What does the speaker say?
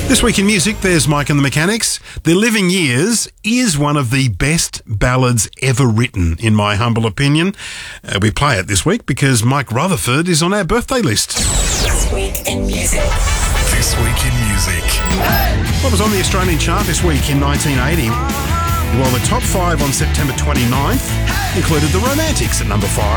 This week in music, there's Mike and the Mechanics. The Living Years is one of the best ballads ever written, in my humble opinion. We play it this week because Mike Rutherford is on our birthday list. This Week in Music. This Week in Music. What was on the Australian chart this week in 1980? Well, the top 5 on September 29th included The Romantics at number 5.